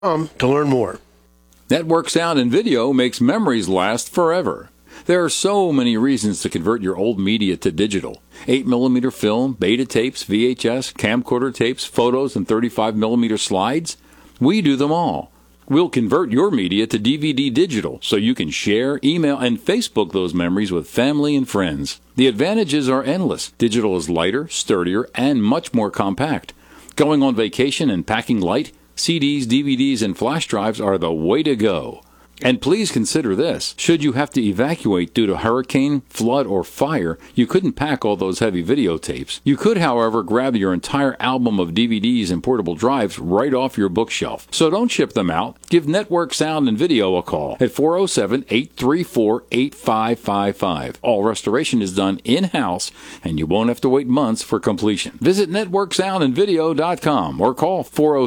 To learn more. Network Sound and Video makes memories last forever. There are so many reasons to convert your old media to digital. 8mm film, beta tapes, VHS, camcorder tapes, photos, and 35mm slides. We do them all. We'll convert your media to DVD digital so you can share, email, and Facebook those memories with family and friends. The advantages are endless. Digital is lighter, sturdier, and much more compact. Going on vacation and packing light, CDs, DVDs, and flash drives are the way to go. And please consider this. Should you have to evacuate due to hurricane, flood, or fire, you couldn't pack all those heavy videotapes. You could, however, grab your entire album of DVDs and portable drives right off your bookshelf. So don't ship them out. Give Network Sound and Video a call at 407-834-8555. All restoration is done in-house, and you won't have to wait months for completion. Visit networksoundandvideo.com or call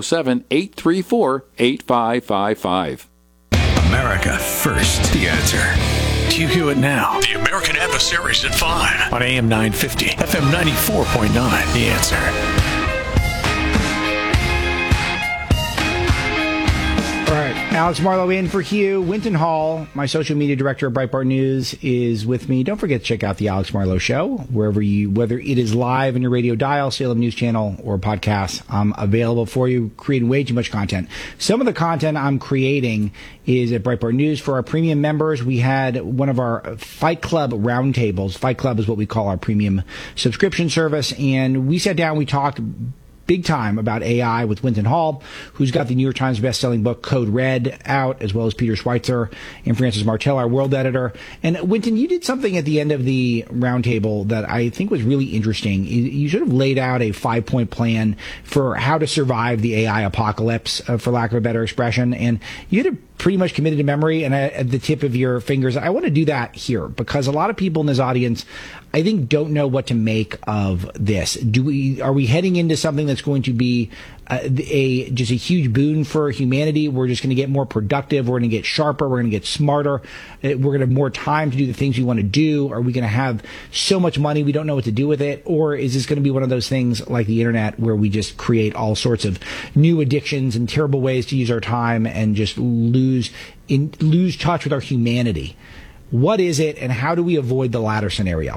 407-834-8555. America first. The Answer. You hear it now. The American Adversaries at 5. On AM 950, FM 94.9. The Answer. All right, Alex Marlowe in for Hugh. Winton Hall, my social media director at Breitbart News, is with me. Don't forget to check out the Alex Marlowe Show, whether it is live on your radio dial, Salem News Channel, or podcast. I'm available for you, creating way too much content. Some of the content I'm creating is at Breitbart News. For our premium members, we had one of our Fight Club roundtables. Fight Club is what we call our premium subscription service, and we sat down, we talked big time about AI with Winton Hall, who's got the New York Times best-selling book Code Red out, as well as Peter Schweitzer and Francis Martell, our world editor. And Winton, you did something at the end of the roundtable that I think was really interesting. You sort of laid out a 5-point plan for how to survive the AI apocalypse, for lack of a better expression. And you had a pretty much committed to memory and at the tip of your fingers. I want to do that here because a lot of people in this audience, I think, don't know what to make of this. Are we heading into something that's going to be just a huge boon for humanity? We're just going to get more productive. We're going to get sharper. We're going to get smarter. We're going to have more time to do the things we want to do. Are we going to have so much money we don't know what to do with it? Or is this going to be one of those things like the internet where we just create all sorts of new addictions and terrible ways to use our time and just lose touch with our humanity? What is it, and how do we avoid the latter scenario?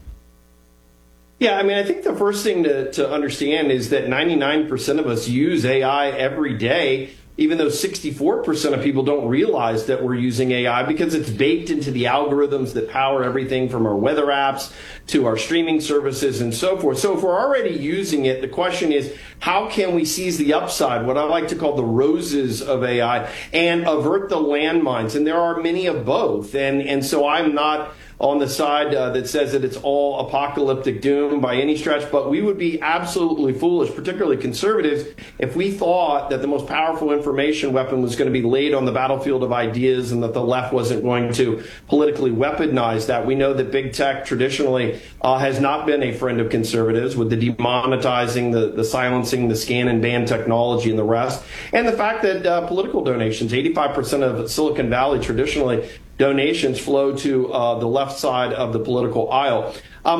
Yeah, I mean, I think the first thing to understand is that 99% of us use AI every day, even though 64% of people don't realize that we're using AI because it's baked into the algorithms that power everything from our weather apps to our streaming services and so forth. So if we're already using it, the question is, how can we seize the upside, what I like to call the roses of AI, and avert the landmines? And there are many of both. And so I'm not on the side that says that it's all apocalyptic doom by any stretch, but we would be absolutely foolish, particularly conservatives, if we thought that the most powerful information weapon was going to be laid on the battlefield of ideas and that the left wasn't going to politically weaponize that. We know that big tech traditionally has not been a friend of conservatives, with the demonetizing, the silencing, the scan and ban technology and the rest. And the fact that political donations, 85% of Silicon Valley traditionally, donations flow to the left side of the political aisle.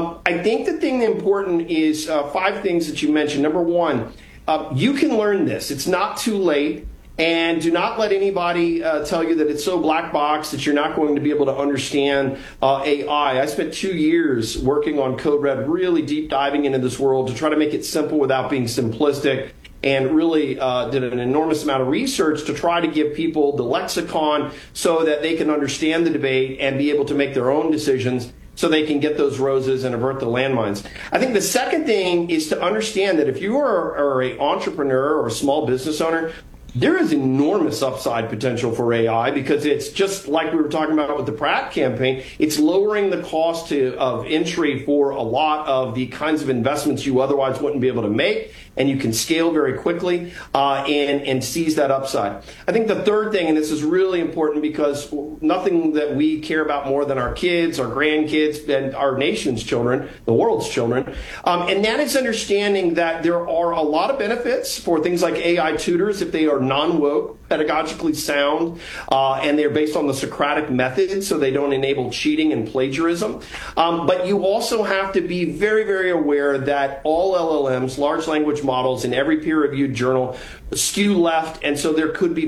I think the thing important is 5 things that you mentioned. Number one, you can learn this. It's not too late. And do not let anybody tell you that it's so black box that you're not going to be able to understand AI. I spent 2 years working on Code Red, really deep diving into this world to try to make it simple without being simplistic, and really did an enormous amount of research to try to give people the lexicon so that they can understand the debate and be able to make their own decisions so they can get those roses and avert the landmines. I think the second thing is to understand that if you are an entrepreneur or a small business owner, there is enormous upside potential for AI because it's just like we were talking about with the Pratt campaign. It's lowering the cost of entry for a lot of the kinds of investments you otherwise wouldn't be able to make, and you can scale very quickly and seize that upside. I think the third thing, and this is really important because nothing that we care about more than our kids, our grandkids, and our nation's children, the world's children, and that is understanding that there are a lot of benefits for things like AI tutors if they are non-woke, pedagogically sound, and they're based on the Socratic method, so they don't enable cheating and plagiarism. But you also have to be very, very aware that all LLMs, large language language models in every peer-reviewed journal skew left, and so there could be